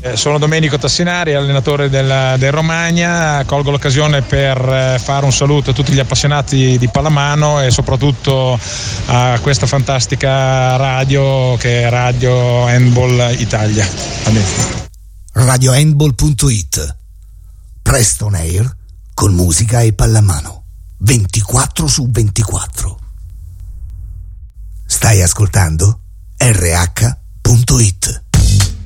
Sono Domenico Tassinari, allenatore del Romagna. Colgo l'occasione per fare un saluto a tutti gli appassionati di pallamano e soprattutto a questa fantastica radio che è Radio Handball Italia. RadioHandball.it. Presto on air con musica e pallamano 24/24. Stai ascoltando RH.it.